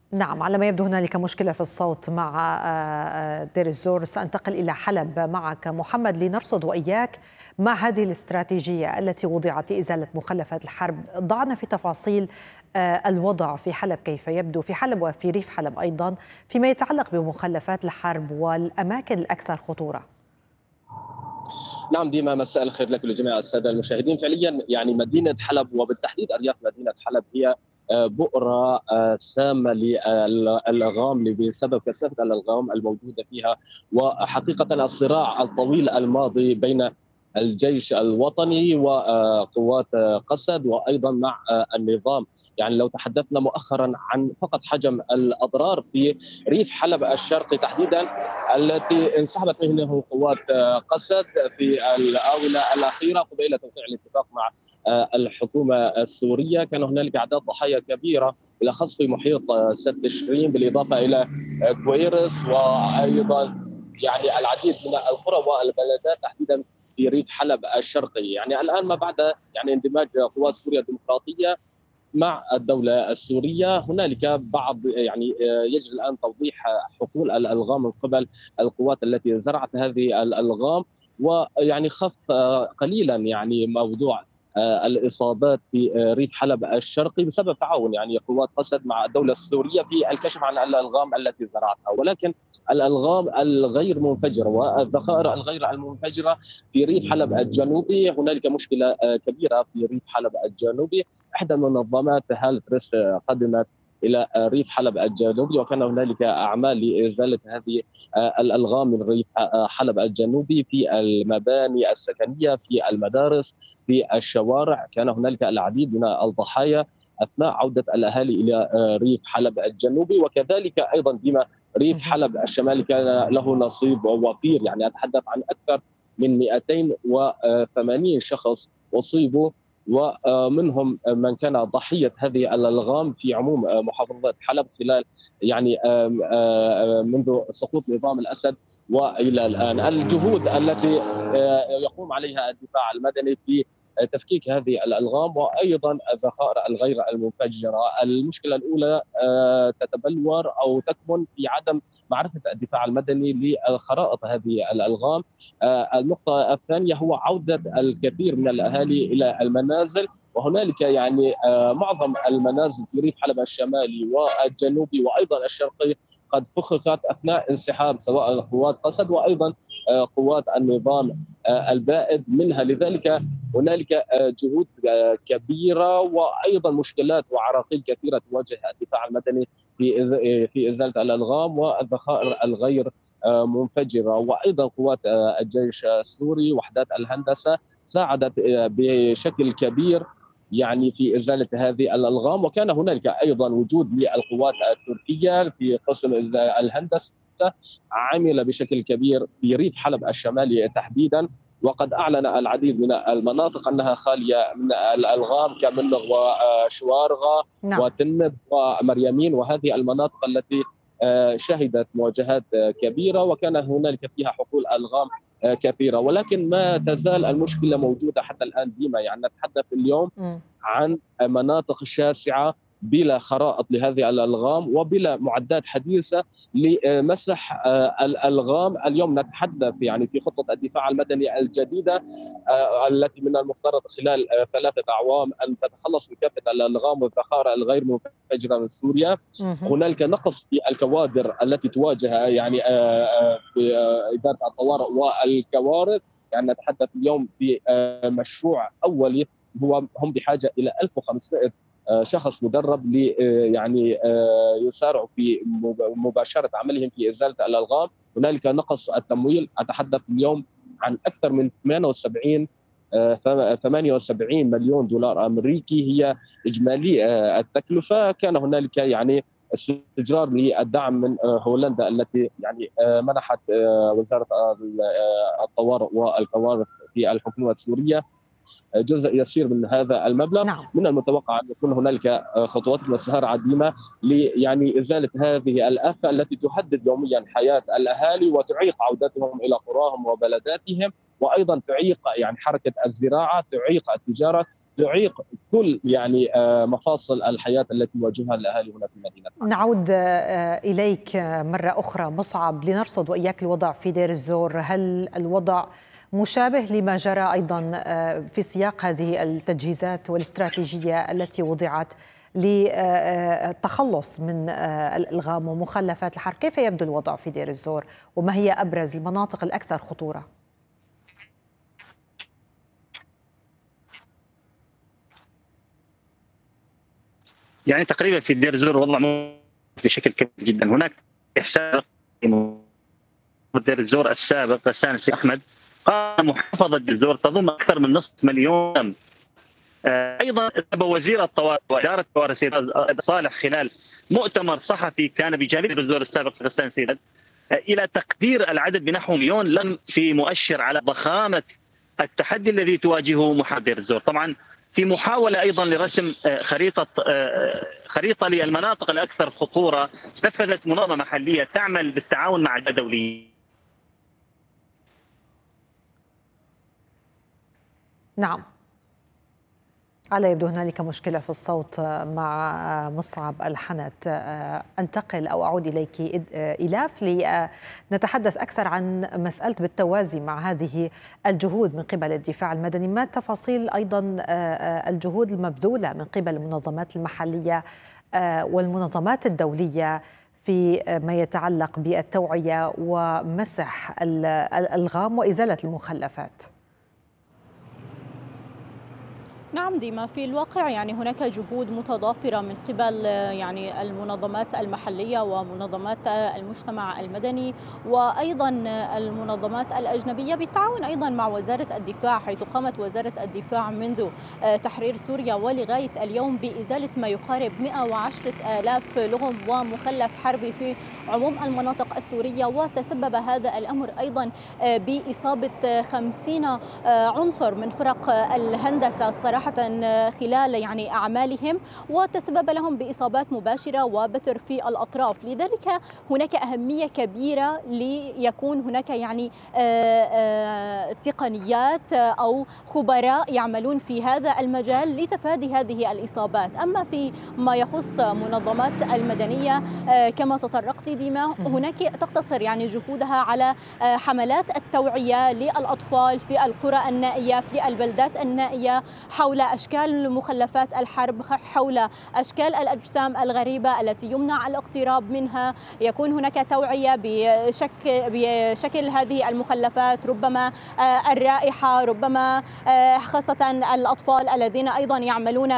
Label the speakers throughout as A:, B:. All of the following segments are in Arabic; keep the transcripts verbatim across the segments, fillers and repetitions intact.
A: نعم، على ما يبدو هنالك مشكلة في الصوت مع دير الزور. سأنتقل إلى حلب معك محمد لنرصد وإياك مع هذه الاستراتيجية التي وضعت لإزالة مخلفات الحرب. ضعنا في تفاصيل الوضع في حلب، كيف يبدو في حلب وفي ريف حلب أيضا فيما يتعلق بمخلفات الحرب والأماكن الأكثر خطورة.
B: نعم ديما، مساء الخير لك ولجميع الساده المشاهدين. فعليا يعني مدينه حلب وبالتحديد ارياف مدينه حلب هي آه، بؤره آه، سامه للالغام بسبب كثافه الالغام الموجوده فيها، وحقيقه الصراع الطويل الماضي بين الجيش الوطني وقوات قسد وايضا مع آه، النظام. يعني لو تحدثنا مؤخرا عن فقط حجم الاضرار في ريف حلب الشرقي تحديدا التي انسحبت منه قوات قسد في الآونة الأخيرة قبيل توقيع الاتفاق مع الحكومة السورية، كان هنالك أعداد ضحايا كبيرة بالأخص في محيط سد تشرين بالإضافة إلى كويرس وأيضا يعني العديد من القرى والبلدات تحديدا في ريف حلب الشرقي. يعني الآن ما بعد يعني اندماج قوات سوريا الديمقراطية مع الدولة السورية هنالك بعض يعني يجري الآن توضيح حقول الألغام من قبل القوات التي زرعت هذه الألغام، ويعني خف قليلا يعني موضوع الإصابات في ريف حلب الشرقي بسبب تعاون يعني قوات قسد مع الدولة السورية في الكشف عن الألغام التي زرعتها. ولكن الألغام الغير منفجرة والذخائر الغير المنفجرة في ريف حلب الجنوبي، هنالك مشكلة كبيرة في ريف حلب الجنوبي. احدى المنظمات هالت ريس قدمت الى ريف حلب الجنوبي، وكان هنالك اعمال لازاله هذه الالغام من ريف حلب الجنوبي في المباني السكنيه، في المدارس، في الشوارع. كان هنالك العديد من الضحايا اثناء عوده الاهالي الى ريف حلب الجنوبي، وكذلك ايضا بما ريف حلب الشمالي كان له نصيب وفير. يعني اتحدث عن اكثر من مئتين وثمانين شخص اصيبوا، ومنهم من كان ضحيه هذه الالغام في عموم محافظه حلب خلال يعني منذ سقوط نظام الاسد والى الان. الجهود التي يقوم عليها الدفاع المدني في تفكيك هذه الالغام وايضا الذخائر الغير المنفجره. المشكله الاولى تتبلور او تكمن في عدم معرفه الدفاع المدني لخرائط هذه الالغام. النقطه الثانيه هو عوده الكثير من الاهالي الى المنازل، وهنالك يعني معظم المنازل في ريف حلب الشمالي والجنوبي وايضا الشرقي قد فخخت اثناء انسحاب سواء قوات قسد وايضا قوات النظام البائد منها. لذلك هنالك جهود كبيره وايضا مشكلات وعراقيل كثيره تواجه الدفاع المدني في في ازاله الالغام والذخائر الغير منفجره. وايضا قوات الجيش السوري وحدات الهندسه ساعدت بشكل كبير يعني في ازاله هذه الالغام، وكان هنالك ايضا وجود للقوات التركيه في قسم الهندسه عمل بشكل كبير في ريف حلب الشمالي تحديدا، وقد اعلن العديد من المناطق انها خاليه من الالغام كمنغ وشوارغه
A: نعم.
B: وتنب ومريمين، وهذه المناطق التي شهدت مواجهات كبيره وكان هنالك فيها حقول الغام كثيره. ولكن ما تزال المشكله موجوده حتى الان ديما. يعني نتحدث اليوم عن مناطق شاسعه بلا خرائط لهذه الالغام وبلا معدات حديثه لمسح الالغام. اليوم نتحدث يعني في خطه الدفاع المدني الجديده التي من المفترض خلال ثلاثه اعوام ان تتخلص من كافه الالغام والذخائر الغير منفجره من سوريا. هنالك نقص في الكوادر التي تواجه يعني في اداره الطوارئ والكوارث. يعني نتحدث اليوم في مشروع اولي هو هم بحاجه الى ألف وخمسمائة شخص مدرب ل يعني يسارعوا في مباشره عملهم في ازاله الالغام. هنالك نقص التمويل، اتحدث اليوم عن اكثر من ثمانية وسبعين مليون دولار امريكي هي اجمالي التكلفه. كان هنالك يعني استجرار للدعم من هولندا التي يعني منحت وزاره الطوارئ والكوارث في الحكومه السوريه جزء يسير من هذا المبلغ.
A: نعم.
B: من المتوقع ان يكون هنالك خطوات مسار عديمه يعني ازاله هذه الافه التي تهدد يوميا حياه الاهالي وتعيق عودتهم الى قراهم وبلداتهم، وايضا تعيق يعني حركه الزراعه، تعيق التجاره، يعيق كل يعني مفاصل الحياة التي يواجهها الأهالي هنا في مدينة حلب.
A: نعود إليك مرة أخرى مصعب، لنرصد وإياك الوضع في دير الزور. هل الوضع مشابه لما جرى أيضا في سياق هذه التجهيزات والاستراتيجية التي وضعت للتخلص من الألغام ومخلفات الحرب؟ كيف يبدو الوضع في دير الزور وما هي أبرز المناطق الأكثر خطورة؟
C: يعني تقريبا في دير الزور وضع بشكل كبير جدا. هناك إحساس دير الزور السابق السانسي أحمد قال محافظة دير الزور تضم أكثر من نصف مليون. ايضا وزير الطوارئ واداره الطوارئ سيد صالح خلال مؤتمر صحفي كان بجانب دير الزور السابق غسان سيدات الى تقدير العدد بنحو مليون، لم في مؤشر على ضخامه التحدي الذي تواجهه محافظه دير الزور. طبعا في محاوله ايضا لرسم خريطه خريطه للمناطق الاكثر خطوره، نفذت منظمه محليه تعمل بالتعاون مع الدوليين.
A: نعم، على يبدو هنالك مشكلة في الصوت مع مصعب الحنت. أنتقل أو أعود إليك إلاف لنتحدث أكثر عن مسألة بالتوازي مع هذه الجهود من قبل الدفاع المدني. ما تفاصيل أيضا الجهود المبذولة من قبل المنظمات المحلية والمنظمات الدولية في ما يتعلق بالتوعية ومسح الألغام وإزالة المخلفات؟
D: نعم ديما، في الواقع يعني هناك جهود متضافرة من قبل يعني المنظمات المحلية ومنظمات المجتمع المدني وأيضا المنظمات الأجنبية بالتعاون أيضا مع وزارة الدفاع، حيث قامت وزارة الدفاع منذ تحرير سوريا ولغاية اليوم بإزالة ما يقارب مئة وعشرة آلاف لغم ومخلف حربي في عموم المناطق السورية. وتسبب هذا الأمر أيضا بإصابة خمسين عنصر من فرق الهندسة صراحة خلال يعني أعمالهم، وتسبب لهم بإصابات مباشرة وبتر في الأطراف. لذلك هناك أهمية كبيرة ليكون هناك يعني تقنيات أو خبراء يعملون في هذا المجال لتفادي هذه الإصابات. أما في ما يخص منظمات المدنية كما تطرقت ديما، هناك تقتصر يعني جهودها على حملات التوعية للأطفال في القرى النائية في البلدات النائية حول أشكال مخلفات الحرب، حول أشكال الأجسام الغريبة التي يمنع الاقتراب منها. يكون هناك توعية بشك بشكل هذه المخلفات، ربما الرائحة، ربما خاصة الأطفال الذين أيضا يعملون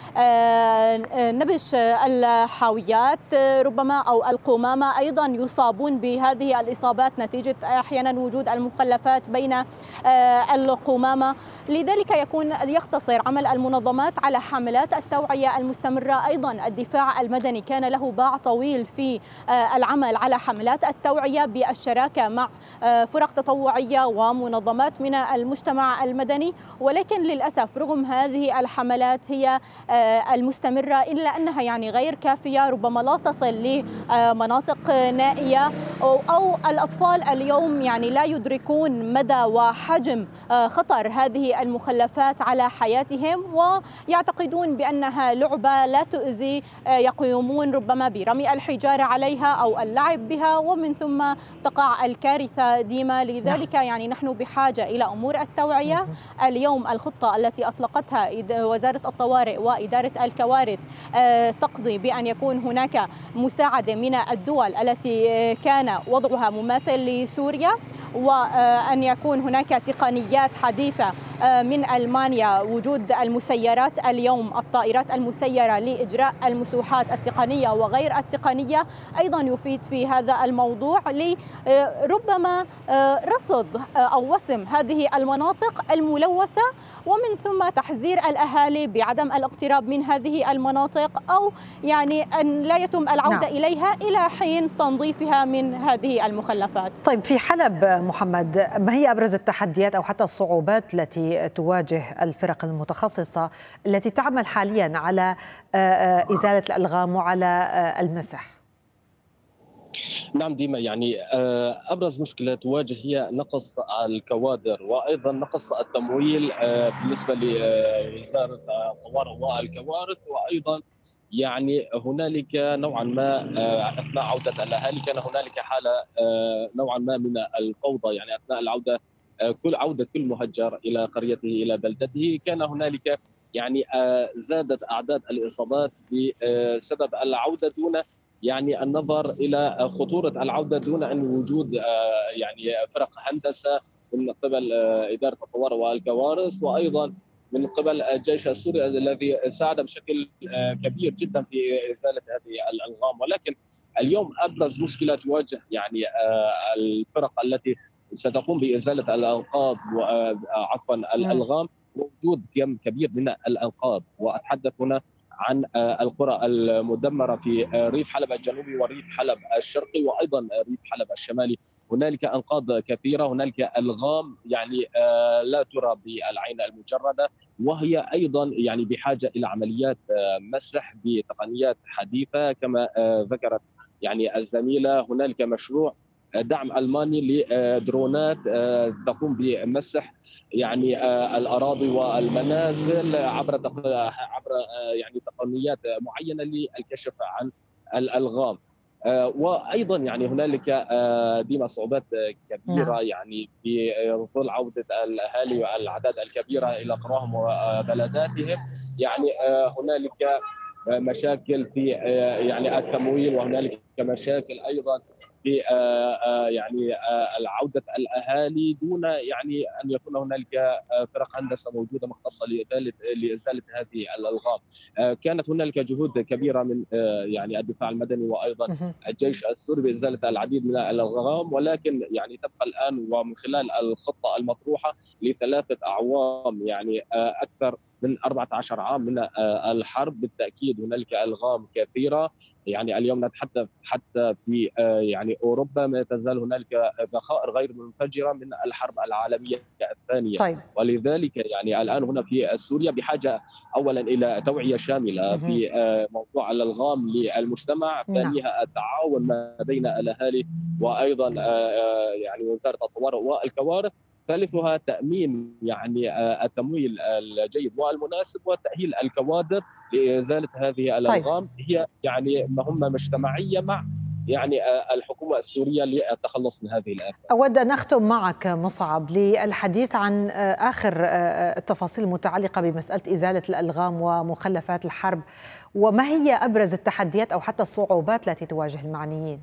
D: بنبش الحاويات ربما أو القمامة أيضا يصابون بهذه الإصابات نتيجة أحيانا وجود المخلفات بين القمامة. لذلك يكون يقتصر عمل المنظمات على حملات التوعية المستمرة. أيضا الدفاع المدني كان له باع طويل في العمل على حملات التوعية بالشراكة مع فرق تطوعية ومنظمات من المجتمع المدني، ولكن للأسف رغم هذه الحملات هي المستمرة إلا أنها يعني غير كافية، ربما لا تصل لمناطق نائية أو الأطفال اليوم يعني لا يدركون مدى وحجم خطر هذه المخلفات على حياتهم ويعتقدون بأنها لعبة لا تؤذي، يقومون ربما برمي الحجارة عليها أو اللعب بها ومن ثم تقع الكارثة ديما. لذلك يعني نحن بحاجة إلى أمور التوعية. اليوم الخطة التي أطلقتها وزارة الطوارئ وإدارة الكوارث تقضي بأن يكون هناك مساعدة من الدول التي كان وضعها مماثل لسوريا، وأن يكون هناك تقنيات حديثة من ألمانيا، وجود المسيرات اليوم الطائرات المسيرة لإجراء المسوحات التقنية وغير التقنية أيضا يفيد في هذا الموضوع لربما رصد أو وسم هذه المناطق الملوثة ومن ثم تحذير الأهالي بعدم الاقتراب من هذه المناطق أو يعني أن لا يتم العودة نعم. إليها إلى حين تنظيفها من هذه المخلفات.
A: طيب في حلب محمد، ما هي أبرز التحديات أو حتى الصعوبات التي تواجه الفرق المتخصصة التي تعمل حاليا على إزالة الألغام وعلى المسح؟
B: نعم ديما يعني آه، ابرز مشكله تواجه هي نقص الكوادر وايضا نقص التمويل آه، بالنسبه لوزاره الطوارئ والكوارث، وايضا يعني هنالك نوعا ما آه، اثناء عوده الاهالي كان هنالك حاله آه، نوعا ما من الفوضى، يعني اثناء العوده آه، كل عوده كل مهجر الى قريته الى بلدته كان هنالك يعني آه، زادت اعداد الاصابات بسبب العوده دون يعني النظر الى خطوره العوده دون ان وجود يعني فرق هندسه من قبل اداره الطوارئ والكوارث، وايضا من قبل الجيش السوري الذي ساعد بشكل كبير جدا في ازاله هذه الالغام. ولكن اليوم ابرز مشكله تواجه يعني الفرق التي ستقوم بازاله الانقاض عفوا الالغام وجود كم كبير من الانقاض، واتحدث هنا عن القرى المدمره في ريف حلب الجنوبي وريف حلب الشرقي وايضا ريف حلب الشمالي. هنالك انقاض كثيره، هنالك الغام يعني لا ترى بالعين المجرده، وهي ايضا يعني بحاجه الى عمليات مسح بتقنيات حديثه كما ذكرت يعني الزميله. هنالك مشروع دعم الماني لدرونات تقوم بمسح يعني الاراضي والمنازل عبر عبر يعني تقنيات معينه للكشف عن الالغام. وايضا يعني هنالك ديما صعوبات كبيره يعني في ظل عوده الاهالي والاعداد الكبيره الى قراهم وبلداتهم، يعني هنالك مشاكل في يعني التمويل، وهنالك مشاكل ايضا في يعني عوده الاهالي دون يعني ان يكون هنالك فرق هندسه موجوده مختصه لازاله هذه الالغام. كانت هنالك جهود كبيره من يعني الدفاع المدني وايضا الجيش السوري بازاله العديد من الالغام، ولكن يعني تبقى الان ومن خلال الخطه المطروحه لثلاثه اعوام يعني اكثر من أربعة عشر عام من الحرب، بالتاكيد هنالك الغام كثيره. يعني اليوم نتحدث حتى في يعني اوروبا ما تزال هنالك ذخائر غير منفجره من الحرب العالميه الثانيه.
A: طيب.
B: ولذلك يعني الان هنا في سوريا بحاجه اولا الى توعيه شامله في موضوع الالغام للمجتمع، ثانيها التعاون ما بين الاهالي وايضا يعني وزاره الطوارئ والكوارث، ثالثها تامين يعني التمويل الجيد والمناسب وتاهيل الكوادر لازاله هذه الالغام. طيب. هي يعني مهمه مجتمعيه مع يعني الحكومه السوريه للتخلص من هذه الآفة.
A: أود أن أختم معك مصعب للحديث عن آخر التفاصيل المتعلقة بمسألة إزالة الألغام ومخلفات الحرب، وما هي أبرز التحديات أو حتى الصعوبات التي تواجه المعنيين؟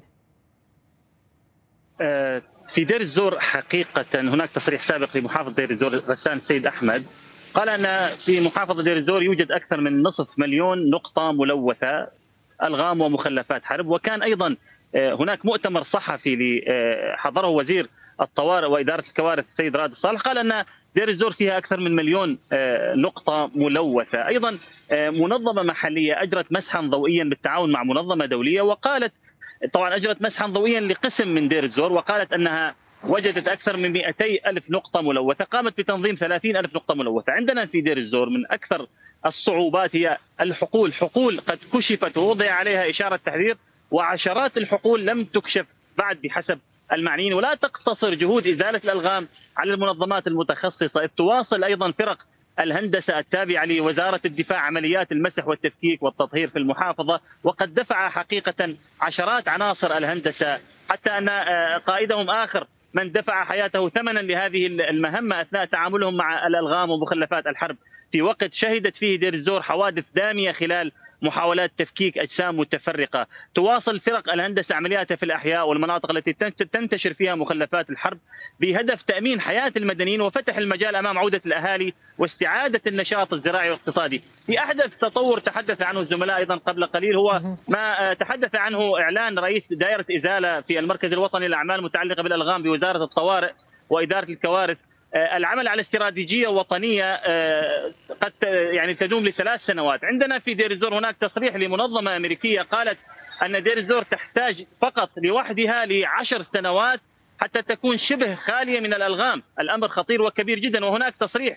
C: في دير الزور حقيقة هناك تصريح سابق لمحافظ دير الزور غسان السيد أحمد، قال أن في محافظة دير الزور يوجد أكثر من نصف مليون نقطة ملوثة ألغام ومخلفات حرب. وكان أيضا هناك مؤتمر صحفي حضره وزير الطوارئ وإدارة الكوارث السيد رائد الصالح، قال أن دير الزور فيها أكثر من مليون نقطة ملوثة. أيضا منظمة محلية أجرت مسحا ضوئيا بالتعاون مع منظمة دولية، وقالت طبعا أجرت مسحا ضوئيا لقسم من دير الزور، وقالت أنها وجدت أكثر من مئتي ألف نقطة ملوثة، قامت بتنظيم ثلاثين ألف نقطة ملوثة. عندنا في دير الزور من أكثر الصعوبات هي الحقول، حقول قد كشفت ووضع عليها إشارة تحذير، وعشرات الحقول لم تكشف بعد بحسب المعنيين. ولا تقتصر جهود إزالة الألغام على المنظمات المتخصصة، إذ تواصل أيضا فرق الهندسة التابعة لوزارة الدفاع عمليات المسح والتفكيك والتطهير في المحافظة، وقد دفع حقيقة عشرات عناصر الهندسة حتى أن قائدهم آخر من دفع حياته ثمنا لهذه المهمة أثناء تعاملهم مع الألغام ومخلفات الحرب في وقت شهدت فيه دير الزور حوادث دامية خلال محاولات تفكيك أجسام متفرقة. تواصل فرق الهندسة عملياتها في الأحياء والمناطق التي تنتشر فيها مخلفات الحرب بهدف تأمين حياة المدنيين وفتح المجال أمام عودة الأهالي واستعادة النشاط الزراعي والاقتصادي. في أحدث تطور تحدث عنه الزملاء أيضا قبل قليل هو ما تحدث عنه إعلان رئيس دائرة إزالة في المركز الوطني للأعمال المتعلقة بالألغام بوزارة الطوارئ وإدارة الكوارث، العمل على استراتيجية وطنية قد يعني تدوم لثلاث سنوات. عندنا في دير الزور هناك تصريح لمنظمة أمريكية قالت أن دير الزور تحتاج فقط لوحدها لعشر سنوات حتى تكون شبه خالية من الألغام. الأمر خطير وكبير جدا. وهناك تصريح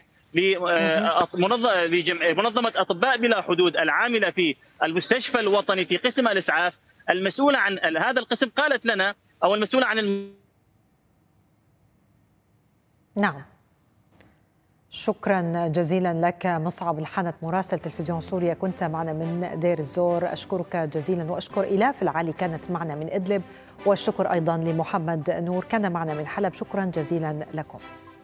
C: لمنظمة أطباء بلا حدود العاملة في المستشفى الوطني في قسم الإسعاف المسؤولة عن هذا القسم، قالت لنا أو المسؤولة عن الم...
A: نعم، شكرا جزيلا لك مصعب الحنت مراسل تلفزيون سوريا، كنت معنا من دير الزور. أشكرك جزيلا، وأشكر إلاف العالي كانت معنا من إدلب، والشكر أيضا لمحمد نور كان معنا من حلب. شكرا جزيلا لكم.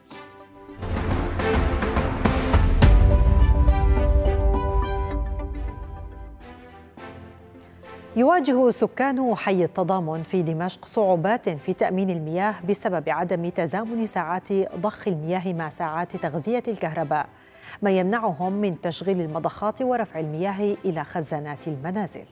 A: يواجه سكان حي التضامن في دمشق صعوبات في تأمين المياه بسبب عدم تزامن ساعات ضخ المياه مع ساعات تغذية الكهرباء، ما يمنعهم من تشغيل المضخات ورفع المياه إلى خزانات المنازل.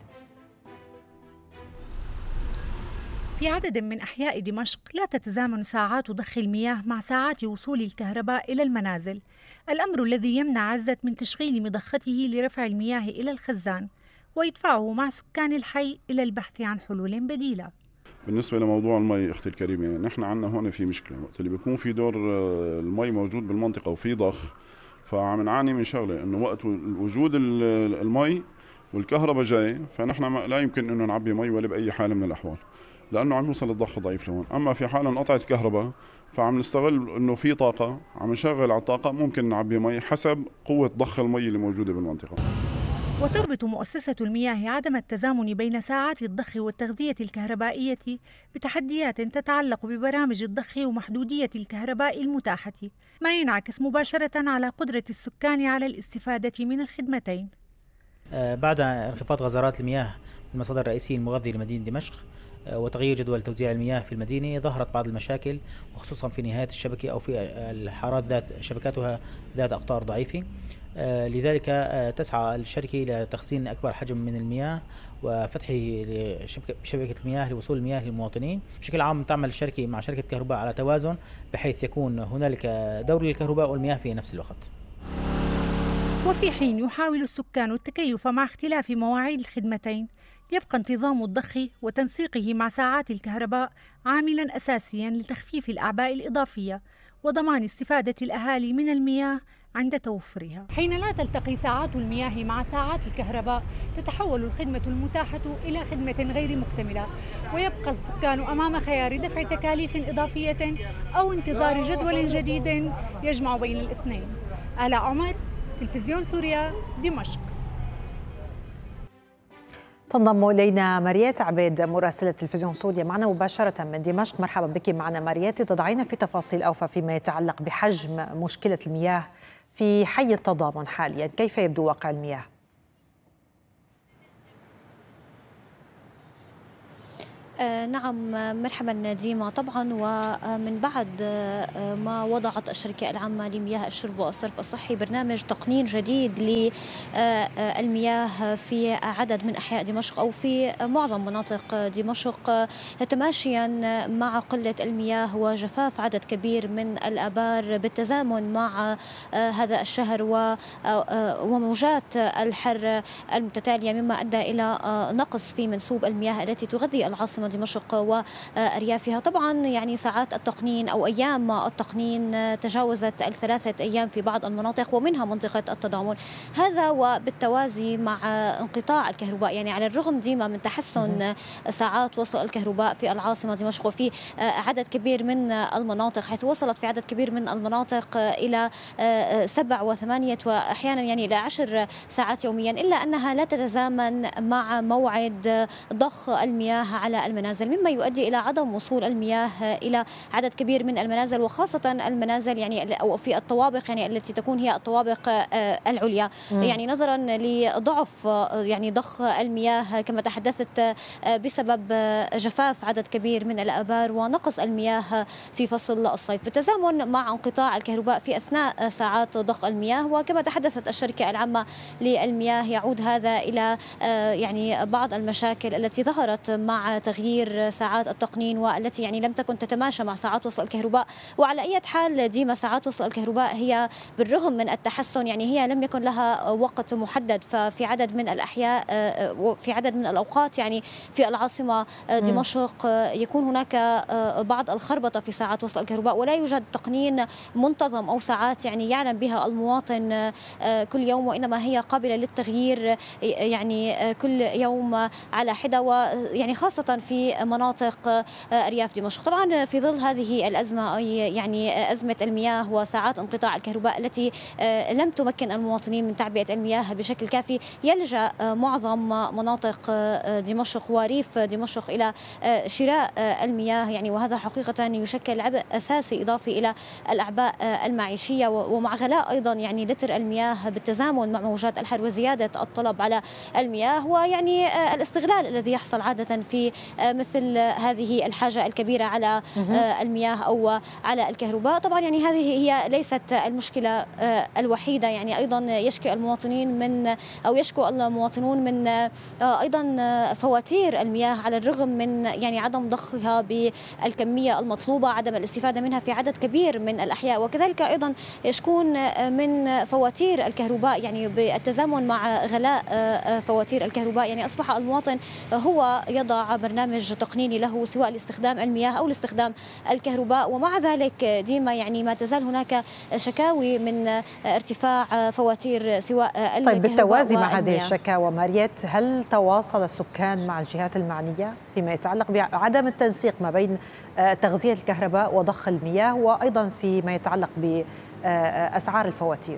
E: في عدد من أحياء دمشق لا تتزامن ساعات ضخ المياه مع ساعات وصول الكهرباء إلى المنازل، الأمر الذي يمنع عزة من تشغيل مضخته لرفع المياه إلى الخزان، ويدفعه مع سكان الحي إلى البحث عن حلول بديلة.
F: بالنسبة لموضوع المي أختي الكريمة، يعني نحن عندنا هون في مشكلة، وقت اللي بيكون في دور المي موجود بالمنطقة وفي ضخ، فعم نعاني من شغلة إنه وقت وجود المي والكهرباء جاي، فنحن لا يمكن إنه نعبي مي ولا بأي حال من الأحوال، لأنه عم يوصل الضخ ضعيف لهون. أما في حال انقطعت كهرباء فعم نستغل إنه في طاقة، عم نشغل على الطاقة، ممكن نعبي مي حسب قوة ضخ المي اللي موجودة بالمنطقة.
E: وتربط مؤسسة المياه عدم التزامن بين ساعات الضخ والتغذية الكهربائية بتحديات تتعلق ببرامج الضخ ومحدودية الكهرباء المتاحة، ما ينعكس مباشرة على قدرة السكان على الاستفادة من الخدمتين.
G: بعد انخفاض غزارات المياه من المصادر الرئيسية المغذية لمدينة دمشق وتغيير جدول توزيع المياه في المدينة، ظهرت بعض المشاكل وخصوصا في نهاية الشبكة أو في الحارات ذات شبكاتها ذات أقطار ضعيفة. لذلك تسعى الشركة إلى تخزين أكبر حجم من المياه وفتحه لشبكة المياه لوصول المياه للمواطنين. بشكل عام تعمل الشركة مع شركة كهرباء على توازن بحيث يكون هنالك دور للكهرباء والمياه في نفس الوقت.
E: وفي حين يحاول السكان التكيف مع اختلاف مواعيد الخدمتين، يبقى انتظام الضخ وتنسيقه مع ساعات الكهرباء عاملاً أساسياً لتخفيف الأعباء الإضافية وضمان استفادة الأهالي من المياه عند توفرها. حين لا تلتقي ساعات المياه مع ساعات الكهرباء، تتحول الخدمة المتاحة إلى خدمة غير مكتملة، ويبقى السكان أمام خيار دفع تكاليف إضافية أو انتظار جدول جديد يجمع بين الاثنين. آلاء عمر، تلفزيون سوريا، دمشق.
A: تنضم إلينا ماريات عبيد مراسلة تلفزيون سوريا معنا مباشرة من دمشق. مرحبا بك معنا ماريات، تضعينا في تفاصيل أوفى فيما يتعلق بحجم مشكلة المياه في حي التضامن حاليا، كيف يبدو واقع المياه؟
H: نعم مرحبا ديما. طبعا ومن بعد ما وضعت الشركة العامة لمياه الشرب والصرف الصحي برنامج تقنين جديد للمياه في عدد من أحياء دمشق أو في معظم مناطق دمشق، تماشيا مع قلة المياه وجفاف عدد كبير من الآبار بالتزامن مع هذا الشهر وموجات الحر المتتالية، مما أدى إلى نقص في منسوب المياه التي تغذي العاصمة دمشق وأريافها. طبعا يعني ساعات التقنين أو أيام التقنين تجاوزت الثلاثة أيام في بعض المناطق ومنها منطقة التضامن، هذا وبالتوازي مع انقطاع الكهرباء. يعني على الرغم ديما من تحسن ساعات وصل الكهرباء في العاصمة دمشق وفي عدد كبير من المناطق، حيث وصلت في عدد كبير من المناطق إلى سبع وثمانية وأحيانا يعني إلى عشر ساعات يوميا، إلا أنها لا تتزامن مع موعد ضخ المياه على المنازل، مما يؤدي إلى عدم وصول المياه إلى عدد كبير من المنازل، وخاصة المنازل يعني أو في الطوابق يعني التي تكون هي الطوابق العليا. م. يعني نظرا لضعف يعني ضخ المياه كما تحدثت بسبب جفاف عدد كبير من الآبار ونقص المياه في فصل الصيف، بالتزامن مع انقطاع الكهرباء في أثناء ساعات ضخ المياه. وكما تحدثت الشركة العامة للمياه، يعود هذا إلى يعني بعض المشاكل التي ظهرت مع تغيير ساعات التقنين والتي يعني لم تكن تتماشى مع ساعات وصل الكهرباء. وعلى أي حال ديما ساعات وصل الكهرباء هي بالرغم من التحسن يعني هي لم يكن لها وقت محدد، ففي عدد من الأحياء وفي عدد من الأوقات يعني في العاصمة دمشق يكون هناك بعض الخربطة في ساعات وصل الكهرباء، ولا يوجد تقنين منتظم أو ساعات يعني يعلم بها المواطن كل يوم، وإنما هي قابلة للتغيير يعني كل يوم على حدة، ويعني خاصة في مناطق أرياف دمشق. طبعا في ظل هذه الأزمة أي يعني أزمة المياه وساعات انقطاع الكهرباء التي لم تمكن المواطنين من تعبئة المياه بشكل كافي، يلجأ معظم مناطق دمشق وريف دمشق إلى شراء المياه، يعني وهذا حقيقة يشكل عبء أساسي إضافي إلى الأعباء المعيشية، ومع غلاء أيضا يعني لتر المياه بالتزامن مع موجات الحر وزيادة الطلب على المياه، ويعني الاستغلال الذي يحصل عادة في مثل هذه الحاجة الكبيرة على المياه أو على الكهرباء. طبعا يعني هذه هي ليست المشكلة الوحيدة، يعني أيضا يشكي المواطنين من أو يشكو المواطنون من أيضا فواتير المياه على الرغم من يعني عدم ضخها بالكمية المطلوبة، عدم الاستفادة منها في عدد كبير من الأحياء، وكذلك أيضا يشكون من فواتير الكهرباء يعني بالتزامن مع غلاء فواتير الكهرباء. يعني أصبح المواطن هو يضع برنامج تقنيني له سواء لاستخدام المياه أو لاستخدام الكهرباء، ومع ذلك ديما يعني ما تزال هناك شكاوي من ارتفاع فواتير سواء الكهرباء.
A: طيب بالتوازي مع هذه الشكاوى مريت، هل تواصل السكان مع الجهات المعنية فيما يتعلق بعدم التنسيق ما بين تغذية الكهرباء وضخ المياه، وأيضا فيما يتعلق بأسعار الفواتير؟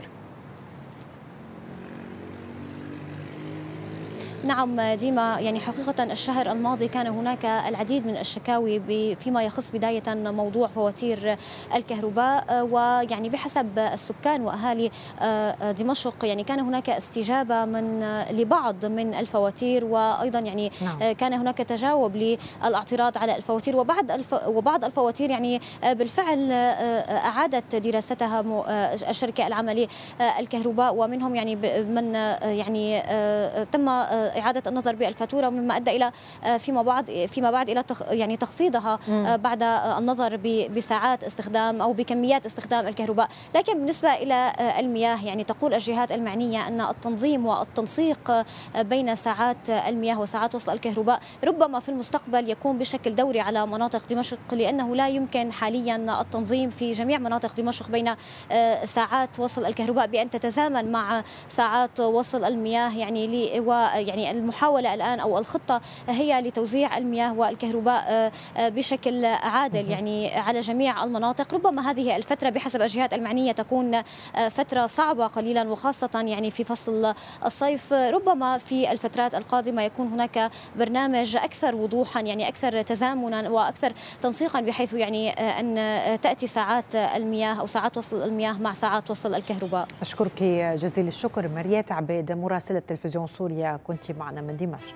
H: نعم ديما، يعني حقيقة الشهر الماضي كان هناك العديد من الشكاوي فيما يخص بداية موضوع فواتير الكهرباء، ويعني بحسب السكان وأهالي دمشق يعني كان هناك استجابة من لبعض من الفواتير، وأيضا يعني نعم. كان هناك تجاوب للاعتراض على الفواتير، وبعض الف وبعض الفواتير يعني بالفعل أعادت دراستها الشركة العامة للكهرباء، ومنهم يعني من يعني تم إعادة النظر بالفاتورة، مما أدى إلى فيما بعد فيما بعد إلى يعني تخفيضها بعد النظر بساعات استخدام أو بكميات استخدام الكهرباء. لكن بالنسبة إلى المياه يعني تقول الجهات المعنية أن التنظيم والتنسيق بين ساعات المياه وساعات وصل الكهرباء ربما في المستقبل يكون بشكل دوري على مناطق دمشق، لأنه لا يمكن حاليا التنظيم في جميع مناطق دمشق بين ساعات وصل الكهرباء بأن تتزامن مع ساعات وصل المياه. يعني يعني المحاولة الآن أو الخطة هي لتوزيع المياه والكهرباء بشكل عادل يعني على جميع المناطق. ربما هذه الفترة بحسب الجهات المعنية تكون فترة صعبة قليلا، وخاصة يعني في فصل الصيف. ربما في الفترات القادمة يكون هناك برنامج أكثر وضوحا، يعني أكثر تزامنا وأكثر تنسيقا، بحيث يعني أن تأتي ساعات المياه أو ساعات وصل المياه مع ساعات وصل الكهرباء.
A: أشكرك جزيل الشكر مريت عبيد مراسلة تلفزيون سوريا، كنت معنا من دمشق.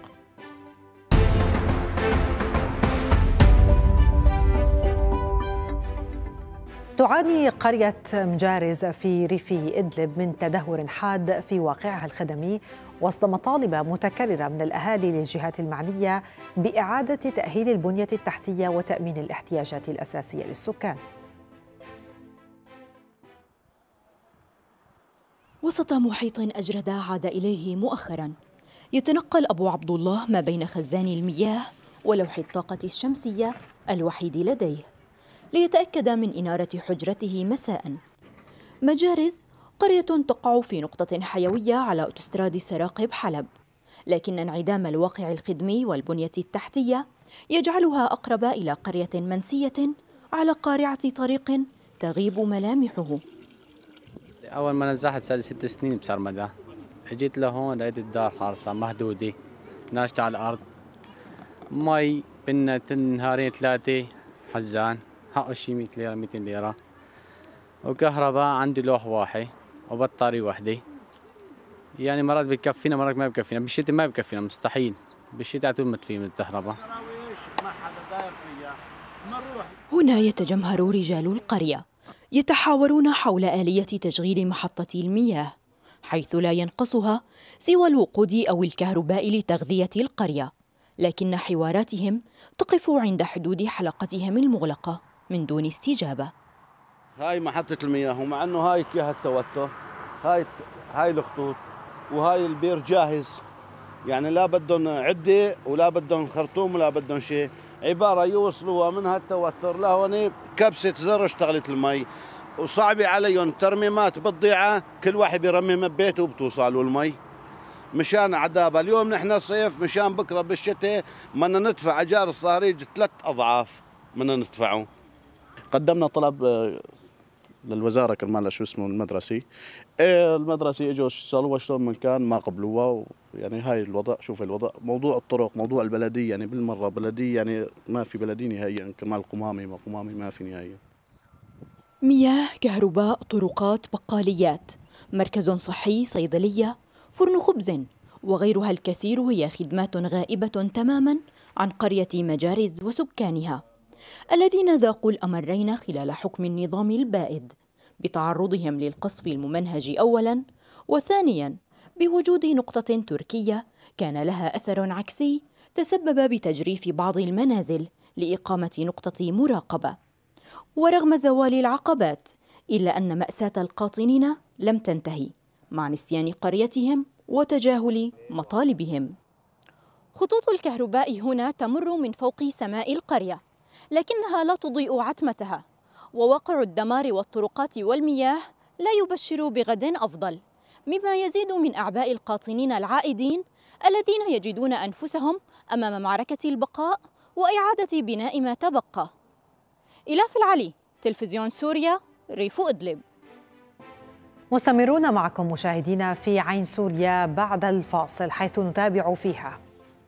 A: تعاني قرية مجارز في ريف إدلب من تدهور حاد في واقعها الخدمي وسط مطالب متكررة من الأهالي للجهات المعنية بإعادة تأهيل البنية التحتية وتأمين الاحتياجات الأساسية للسكان.
I: وسط محيط أجرد عاد إليه مؤخراً، يتنقل أبو عبد الله ما بين خزان المياه ولوح الطاقة الشمسية الوحيد لديه ليتأكد من إنارة حجرته مساء. مجارز قرية تقع في نقطة حيوية على أوتوستراد سراقب حلب، لكن انعدام الواقع الخدمي والبنية التحتية يجعلها أقرب إلى قرية منسية على قارعة طريق تغيب ملامحه.
J: أول ما نزحت صار ست سنين بسرمدة، اجيت لهون لقيت الدار حارصة مهدودة ناشتة على الأرض، مي بنا نهارين ثلاثة حزان حقه شي مية ليرة ميتين ليرة، وكهرباء عندي لوح واحد وبطارية وحدة، يعني مرات بكفينا مرات ما بكفينا، بالشتاء ما بكفينا مستحيل، بالشتاء على طول متفين من الكهرباء.
I: هنا يتجمهر رجال القرية يتحاورون حول آلية تشغيل محطة المياه، حيث لا ينقصها سوى الوقود أو الكهرباء لتغذية القرية، لكن حواراتهم تقف عند حدود حلقتهم المغلقة من دون استجابة.
K: هاي محطة المياه، ومع أنه هاي كيها التوتر، هاي هاي الخطوط وهاي البير جاهز، يعني لا بدهم عدة ولا بدهم خرطوم ولا بدهم شيء، عبارة يوصلوا منها التوتر لهون كبسة زر اشتغلت المي، وصعبة عليهم ترميمات بالضيعة، كل واحد بيرمم ببيته وبتوصلوا المي، مشان عذابها. اليوم نحن صيف، مشان بكره بالشتاء بدنا ندفع اجار الصهريج ثلاث اضعاف بدنا ندفعه.
L: قدمنا طلب للوزاره كرمال شو اسمه المدرسي، المدرسي اجوا سالوها شلون من كان ما قبلوها. يعني هاي الوضع، شوف الوضع، موضوع الطرق، موضوع البلديه، يعني بالمره بلديه يعني ما في بلديه نهائيا، كرمال قمامي ما قمامي ما في نهائيا.
I: مياه، كهرباء، طرقات، بقاليات، مركز صحي، صيدليه، فرن خبز وغيرها الكثير هي خدمات غائبه تماما عن قريه مجارز وسكانها الذين ذاقوا الأمرين خلال حكم النظام البائد بتعرضهم للقصف الممنهج أولاً، وثانياً بوجود نقطة تركية كان لها أثر عكسي تسبب بتجريف بعض المنازل لإقامة نقطة مراقبة. ورغم زوال العقبات إلا أن مأساة القاطنين لم تنتهي مع نسيان قريتهم وتجاهل مطالبهم. خطوط الكهرباء هنا تمر من فوق سماء القرية، لكنها لا تضيء عتمتها، وواقع الدمار والطرقات والمياه لا يبشر بغد أفضل، مما يزيد من أعباء القاطنين العائدين الذين يجدون أنفسهم أمام معركة البقاء وإعادة بناء ما تبقى. إلاف العلي، تلفزيون سوريا، ريف إدلب.
A: مستمرون معكم مشاهدينا في عين سوريا بعد الفاصل، حيث نتابع فيها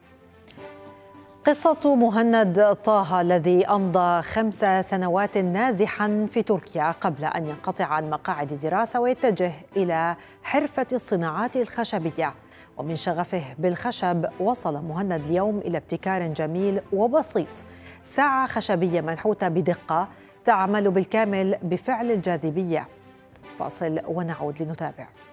A: قصة مهند طه الذي أمضى خمس سنوات نازحا في تركيا قبل أن ينقطع عن مقاعد الدراسة ويتجه إلى حرفة الصناعات الخشبية. ومن شغفه بالخشب وصل مهند اليوم إلى ابتكار جميل وبسيط، ساعة خشبية منحوتة بدقة تعمل بالكامل بفعل الجاذبية. فاصل ونعود لنتابع.